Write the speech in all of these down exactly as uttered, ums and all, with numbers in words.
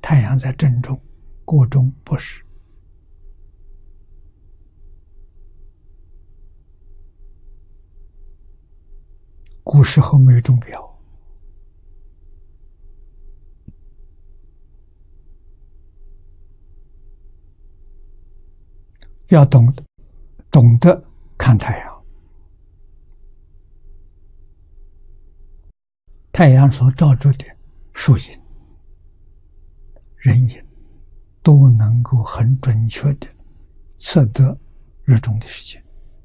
太阳在正中，过中不是。古时候没有钟表，要懂懂得看太阳，太阳所照出的树影、人影，都能够很准确的测得日中的时间。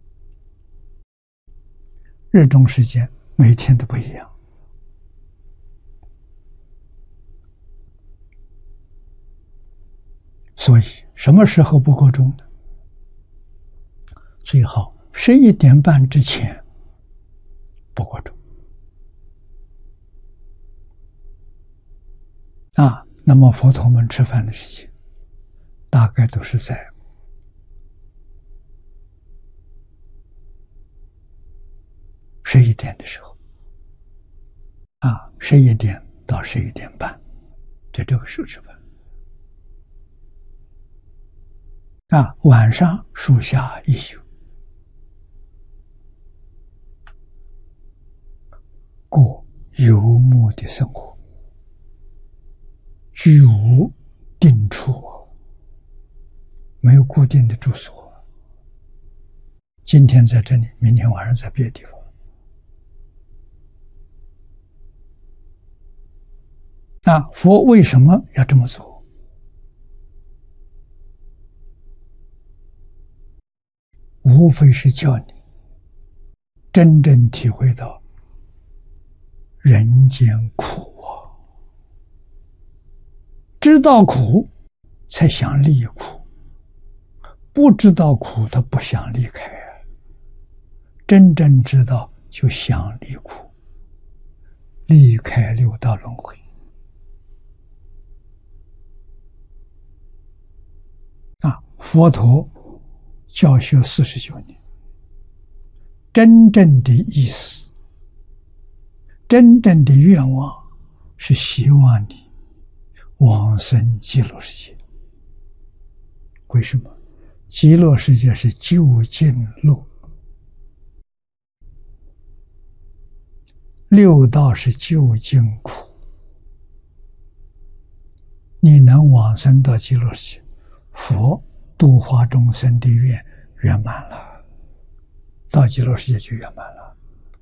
日中时间每天都不一样，所以什么时候不过钟呢？最好十一点半之前不过钟啊。那么佛陀们吃饭的时间大概都是在十一点的时候啊，十一点到十一点半，在这个时候吃饭啊。晚上树下一宿，过游牧的生活，居无定处，没有固定的住所。今天在这里，明天晚上在别的地方。那佛为什么要这么做？无非是叫你真正体会到人间苦啊，知道苦才想离苦，不知道苦他不想离开啊。真正知道就想离苦，离开六道轮回啊。佛陀教学四十九年，真正的意思，真正的愿望是希望你往生极乐世界。为什么？极乐世界是究竟路，六道是究竟苦。你能往生到极乐世界，佛度化众生的愿圆满了，到极乐世界就圆满了。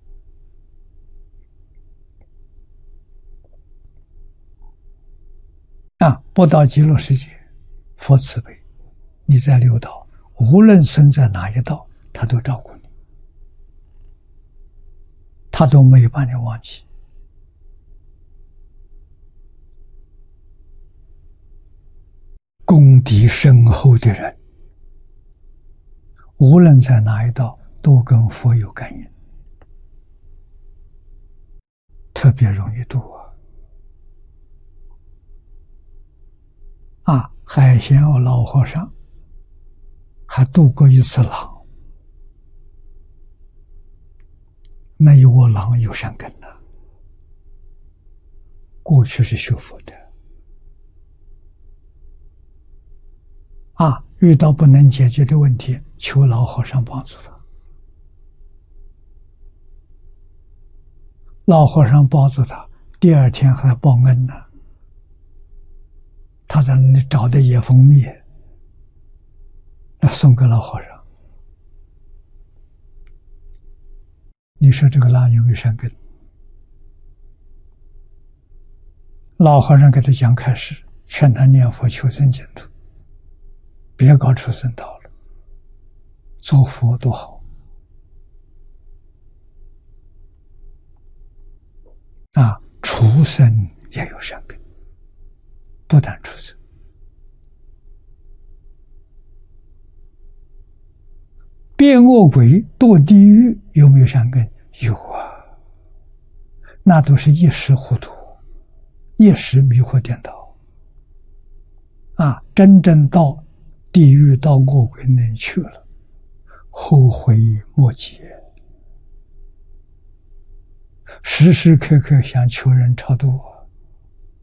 啊，不到极乐世界，佛慈悲，你在六道，无论生在哪一道，他都照顾你，他都没有把你忘记。功底深厚的人，无论在哪一道，都跟佛有感应，特别容易度啊！啊，海贤耦老和尚还度过一次狼，那一窝狼有善根的，过去是修佛的。啊，遇到不能解决的问题，求老和尚帮助他。老和尚帮助他，第二天还报恩呢。他在那里找的野蜂蜜，那送给老和尚。你说这个狼有没有善根？老和尚给他讲开始，劝他念佛求生净土。别搞畜生道了，做佛多好啊！畜生也有善根，不但畜生，变恶鬼堕地狱有没有善根？有啊，那都是一时糊涂，一时迷惑颠倒啊！真正到地狱到恶鬼那里去了，后悔莫及，时时刻刻想求人超度。